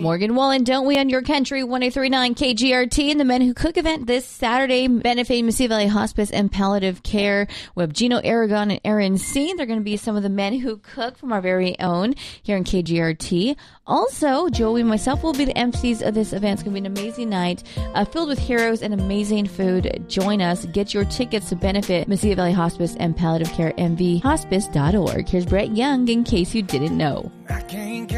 Morgan Wallen, Don't We on Your Country, 1039 KGRT, and the Men Who Cook event this Saturday, benefiting Mesilla Valley Hospice and Palliative Care. We have Gino Aragon and Aaron C. They're going to be some of the men who cook from our very own here in KGRT. Also, Joey and myself will be the MCs of this event. It's going to be an amazing night filled with heroes and amazing food. Join us. Get your tickets to benefit Mesilla Valley Hospice and Palliative Care, mvhospice.org. Here's Brett Young, in case you didn't know.